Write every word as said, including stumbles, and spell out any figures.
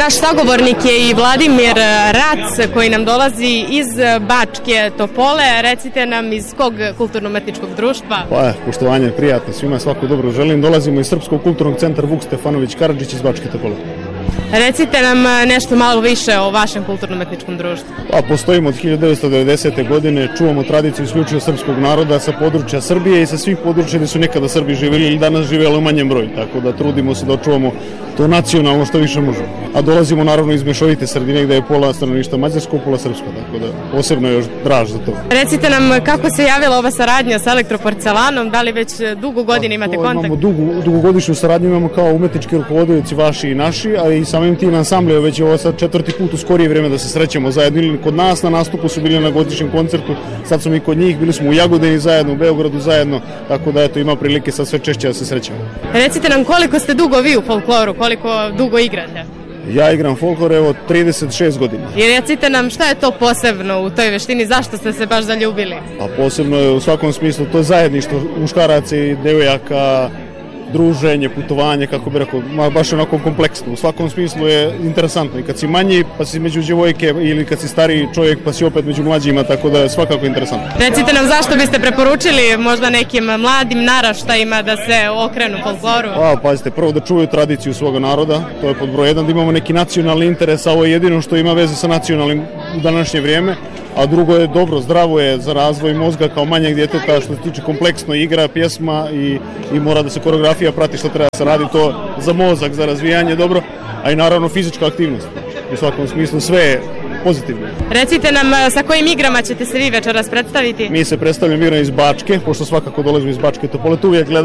Naš sagovornik je i Vladimir Rac koji nam dolazi iz Bačke Topole. Recite nam iz kog kulturno-umetničkog društva? Pa, poštovanje, prijatno svima, svako dobro želim. Dolazimo iz Srpskog kulturnog centra Vuk Stefanović Karadžić iz Bačke Topole. Recite nam nešto malo više o vašem kulturno-umetničkom društvu. Pa, postojimo od hiljadu devetsto devedesete. godine, čuvamo tradiciju isključivo srpskog naroda sa područja Srbije i sa svih područja gde su nekada Srbi živjeli ili danas živjeli u manjem broju, tako da trudimo se da očuvamo to nacionalno što više možemo. A dolazimo naravno iz mešovite sredine gde je pola stanovništva mađarsko, pola srpsko, tako da posebno je još draž za to. Recite nam kako se javila ova saradnja sa Elektroporcelanom, da li već dugo godina imate kontakt? Imamo dugu, dugogodišnju saradnju, imamo kao umetnički rukovodioci vaši i naši, a i samim tim ansambli, već je ovo sad četvrti put u skorije vreme da se srećemo zajedno, ili kod nas na nastupu su bili na godišnjem koncertu, sad smo i kod njih, bili smo u Jagodini zajedno, u Beogradu zajedno, tako da eto ima prilike sad sve češće da se srećemo. Recite nam koliko ste dugo vi u folkloru, koliko dugo igrate? Ja igram folklor evo trideset šest godina. I recite nam šta je to posebno u toj veštini, zašto ste se baš zaljubili? A posebno je u svakom smislu to zajedništvo muškaraca i devojaka, druženje, putovanje, kako bi rekao, baš onako kompleksno. U svakom smislu je interesantno. I kad si manji, pa si među djevojke, ili kad si stariji čovjek, pa si opet među mlađima, tako da je svakako interesantno. Recite nam zašto biste preporučili možda nekim mladim naraštajima da se okrenu folkloru? Pa, pazite, prvo da čuvaju tradiciju svoga naroda, to je pod broj jedan, da imamo neki nacionalni interes, a ovo je jedino što ima veze sa nacionalnim u današnje vrijeme. A drugo je dobro, zdravo je za razvoj mozga kao manjeg djeteta, što se tiče kompleksno igra, pjesma i, i mora da se koreografija prati što treba da se radi, to za mozak, za razvijanje dobro, a i naravno fizička aktivnost. U svakom smislu sve je pozitivno. Recite nam sa kojim igrama ćete se vi večeras predstaviti? Mi se predstavljamo igrama iz Bačke, pošto svakako dolazimo iz Bačke Topole, tu uvijek gledamo